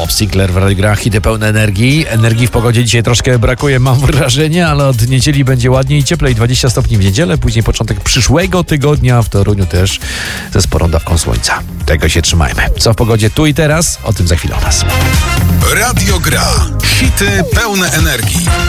Bob Sinclair w Radiu Gra, hity pełne energii. Energii w pogodzie dzisiaj troszkę brakuje, mam wrażenie, ale od niedzieli będzie ładniej i cieplej. 20 stopni w niedzielę, później początek przyszłego tygodnia w Toruniu też ze sporą dawką słońca. Tego się trzymajmy. Co w pogodzie tu i teraz? O tym za chwilę u nas. Radio Gra. Hity pełne energii.